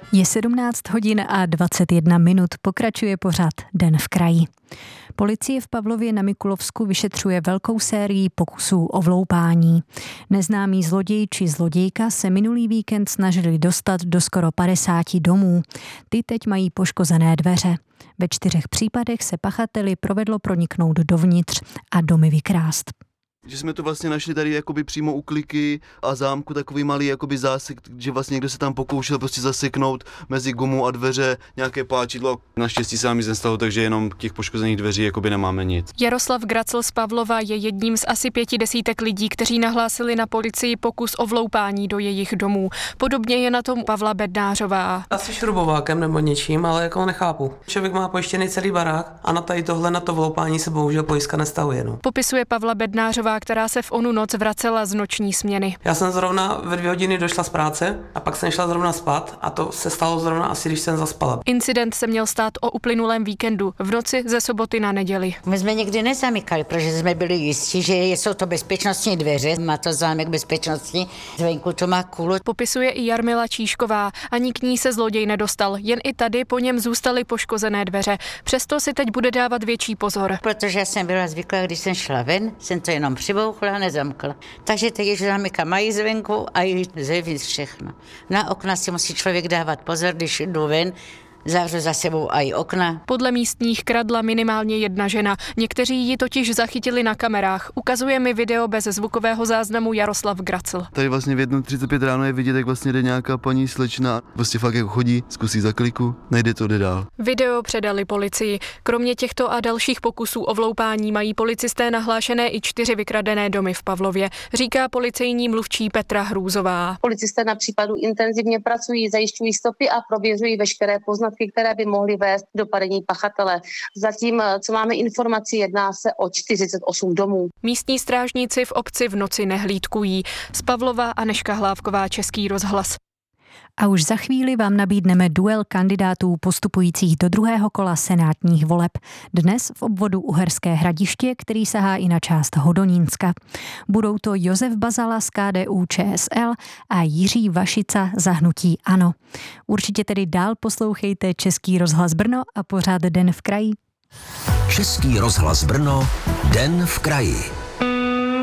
Je 17 hodin a 21 minut, pokračuje pořad Den v kraji. Policie v Pavlově na Mikulovsku vyšetřuje velkou sérii pokusů o vloupání. Neznámý zloděj či zlodějka se minulý víkend snažili dostat do skoro 50 domů. Ty teď mají poškozené dveře. Ve 4 případech se pachateli provedlo proniknout dovnitř a domy vykrást. Že jsme to vlastně našli tady jakoby přímo u kliky a zámku takový malý jakoby zásek, že vlastně někdo se tam pokoušel prostě zaseknout mezi gumu a dveře nějaké páčidlo. Naštěstí se nám nic nestalo, takže jenom těch poškozených dveří jakoby nemáme nic. Jaroslav Gracl z Pavlova je jedním z asi 50 lidí, kteří nahlásili na policii pokus o vloupání do jejich domů. Podobně je na tom Pavla Bednářová. Asi šrubovákem nebo něčím, ale jako nechápu. Člověk má pojištěný celý barák a na to vloupání se bohužel pojistka nestahuje. Popisuje Pavla Bednářová, která se v onu noc vracela z noční směny. Já jsem zrovna ve 2 hodiny došla z práce a pak jsem šla zrovna spát a to se stalo zrovna asi, když jsem zaspala. Incident se měl stát o uplynulém víkendu v noci ze soboty na neděli. My jsme nikdy nezamykali, protože jsme byli jistí, že jsou to bezpečnostní dveře, má to zámek bezpečnostní, zvenku to má kůlu. Popisuje i Jarmila Číšková, ani k ní se zloděj nedostal, jen i tady po něm zůstaly poškozené dveře. Přesto si teď bude dávat větší pozor. Protože já jsem byla zvyklá, když jsem šla ven, jsem to jenom přibouchla a nezamkla. Takže teď už zamyka mají zvenku a i zevnitř všechno. Na okna si musí člověk dávat pozor, když jdu ven, zavřu za sebou i okna. Podle místních kradla minimálně 1 žena. Někteří ji totiž zachytili na kamerách. Ukazuje mi video bez zvukového záznamu Jaroslav Gracl. Tady vlastně v 1:35 ráno je vidět, jak vlastně jde nějaká paní slečna, prostě fakt jako chodí, zkusí za kliku, nejde to, jde dál. Video předali policii. Kromě těchto a dalších pokusů o vloupání mají policisté nahlášené i 4 vykradené domy v Pavlově, říká policejní mluvčí Petra Hrůzová. Policisté na případu intenzivně pracují, zajišťují stopy a prověřují veškeré poznatky, které by mohly vést k dopadení pachatele. Zatím, co máme informaci, jedná se o 48 domů. Místní strážníci v obci v noci nehlídkují. Z Pavlova Anežka Hlávková, Český rozhlas. A už za chvíli vám nabídneme duel kandidátů postupujících do 2. kola senátních voleb. Dnes v obvodu Uherské Hradiště, který sahá i na část Hodonínska. Budou to Josef Bazala z KDU ČSL a Jiří Vašica za hnutí ANO. Určitě tedy dál poslouchejte Český rozhlas Brno a pořád Den v kraji. Český rozhlas Brno, Den v kraji.